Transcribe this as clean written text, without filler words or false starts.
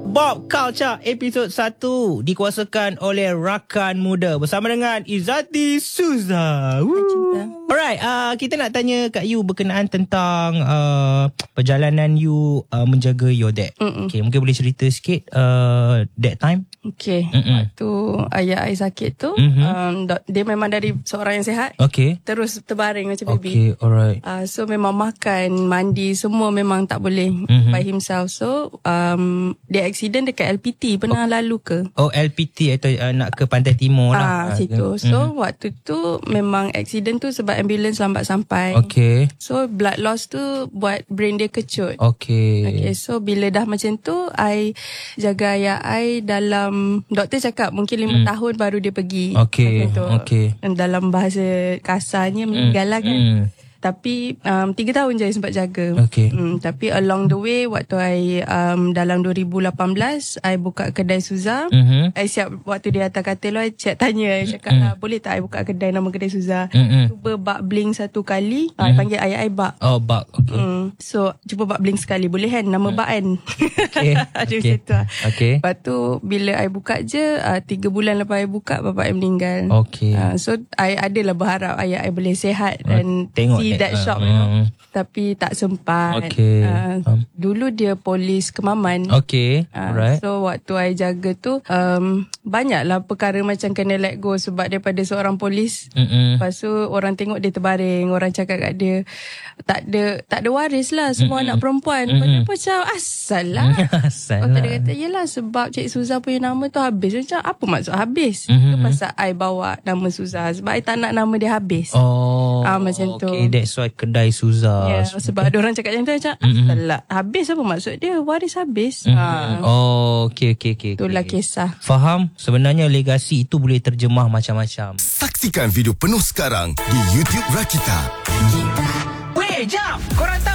Bob Culture episod 1 dikuasakan oleh rakan muda bersama dengan Izzati Suza. Alright, kita nak tanya kat you berkenaan tentang perjalanan you menjaga your dad. Okay, mungkin boleh cerita sikit that time. Okay, waktu ayah I sakit tu, dia memang dari seorang yang sihat. Okay. Terus terbaring macam baby. Okay, alright. So memang makan, mandi, semua memang tak boleh by himself. So dia accident dekat LPT. Pernah lalu ke? Oh, LPT atau nak ke Pantai Timur lah. Situ. So waktu tu memang accident tu sebab ambulans lambat sampai. Okay. So blood loss tu buat brain dia kecut. Okay. So bila dah macam tu, I jaga ayah I dalam, doktor cakap mungkin 5 tahun baru dia pergi. Okay. Dalam bahasa kasarnya meninggal lah kan. Tapi 3 tahun je I sempat jaga. Tapi along the way, waktu I dalam 2018 I buka kedai Suza. I siap waktu dia atas katil I tanya, I cakap lah, boleh tak I buka kedai nama kedai Suza. Cuba bak bling satu kali. I panggil ayah I Bak. Oh, Bak. Okay. So cuba bak bling sekali, boleh kan? Nama Bak kan. Ada Okay. macam tu lah. Lepas tu bila I buka je, 3 bulan lepas I buka, bapak I meninggal. So I adalah berharap ayah I boleh sihat dan tengok that shop, tapi tak sempat. Dulu dia polis Kemaman. Alright. So waktu I jaga tu, banyaklah perkara macam kena let go sebab daripada seorang polis. Lepas tu orang tengok dia terbaring, orang cakap kat dia tak ada waris lah, semua anak perempuan. Lepas tu macam asal lah. Lepas dia kata, yelah sebab Cik Suza punya nama tu habis. Macam apa maksud habis? Itu pasal I bawa nama Suza sebab I tak nak nama dia habis. Macam tu. Okay, that's why kedai Suza. Sebab ada orang cakap macam tu, macam asal lah habis, apa maksud dia? Waris habis. Okay. Itulah kisah. Faham? Sebenarnya legasi itu boleh terjemah macam-macam. Saksikan video penuh sekarang di YouTube Rakita. Weh, jap! Korang tahu